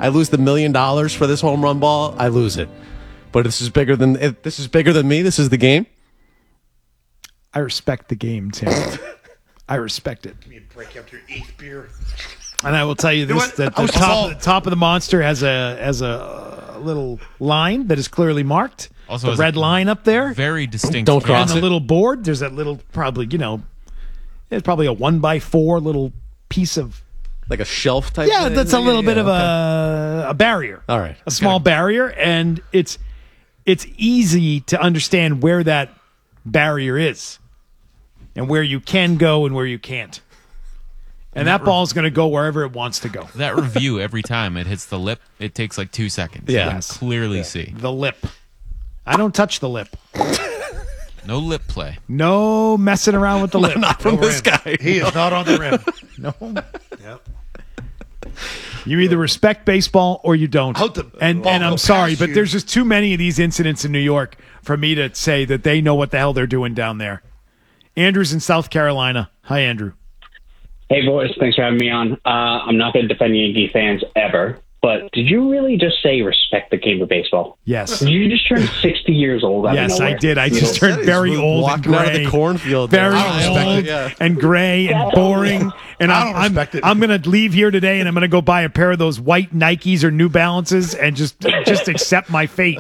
I lose the $1 million for this home run ball, I lose it. But this is bigger than me. This is the game. I respect the game, Tim. I respect it. Give me a break after your 8th beer. And I will tell you this: that the top of the monster has a little line that is clearly marked. Also, the red line up there, very distinct. Don't cross on the it. little board. There's that little, probably it's probably a 1x4 little piece of. Like a shelf type. Yeah, thing? that's a little bit of a barrier. All right, a small barrier, and it's easy to understand where that barrier is, and where you can go and where you can't. And that ball is going to go wherever it wants to go. That review, every time it hits the lip, it takes like 2 seconds. Yeah. You can clearly see. The lip. I don't touch the lip. No lip play. No messing around with the lip. Not from this guy. He is not on the rim. No. Yep. You either respect baseball or you don't. Hope the And ball I'm go sorry, past but you. there's just too many of these incidents in New York for me to say that they know what the hell they're doing down there. Andrew's in South Carolina. Hi, Andrew. Hey, boys. Thanks for having me on. I'm not going to defend Yankee fans ever, but did you really just say respect the game of baseball? Yes. Did you just turn 60 years old? Out of Yes, I nowhere? did. I You just know, turned very old and Walking out of gray. the cornfield. Very I don't respect old it, yeah. and gray and boring. And I don't respect it. I'm going to leave here today and I'm going to go buy a pair of those white Nikes or New Balances and just accept my fate.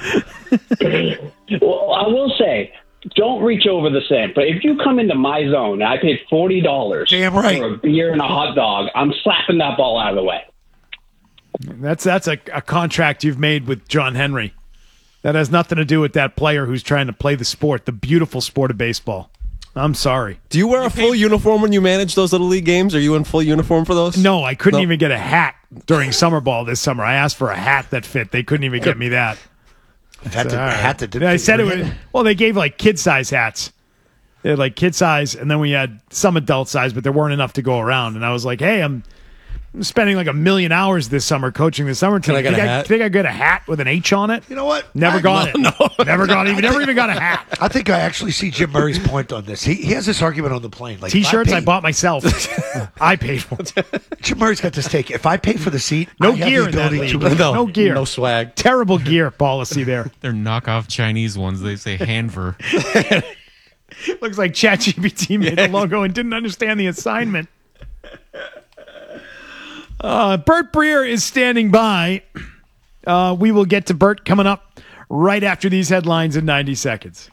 Well, I will say, don't reach over the cent. But if you come into my zone and I paid $40 Damn right. for a beer and a hot dog, I'm slapping that ball out of the way. That's a contract you've made with John Henry. That has nothing to do with that player who's trying to play the sport, the beautiful sport of baseball. I'm sorry. Do you wear a full uniform when you manage those Little League games? Are you in full uniform for those? No, I couldn't even get a hat during summer ball this summer. I asked for a hat that fit. They couldn't even get me that. Hat that did I said it was, well, they gave like kid size hats. They had like kid size, and then we had some adult size, but there weren't enough to go around. And I was like, hey, I'm spending like 1 million hours this summer coaching the summer team. I get a hat? Think I get a hat with an H on it? You know what? Never got it. No. Never got it. Never even got a hat. I think I actually see Jim Murray's point on this. He has this argument on the plane. Like, if T-shirts I pay- bought myself. I paid for it. Jim Murray's got this take. If I pay for the seat, No I have gear the in that ability league. to No gear. No swag. Terrible gear policy there. They're knockoff Chinese ones. They say Hanver. Looks like ChatGPT made the logo and didn't understand the assignment. Bert Breer is standing by. We will get to Bert coming up right after these headlines in 90 seconds.